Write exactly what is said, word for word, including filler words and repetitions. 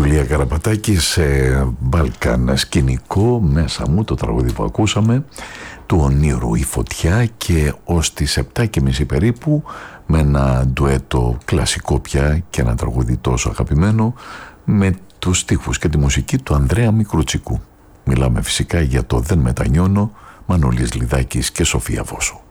Ηλία Καραπατάκη σε Balkan σκηνικό, μέσα μου το τραγούδι που ακούσαμε του Ονείρου η Φωτιά, και ως τις επτά και μισή περίπου με ένα ντουέτο κλασικό πια και ένα τραγούδι τόσο αγαπημένο με τους στίχους και τη μουσική του Ανδρέα Μικρουτσικού. Μιλάμε φυσικά για το «Δεν μετανιώνω», Μανώλης Λιδάκης και Σοφία Βόσου.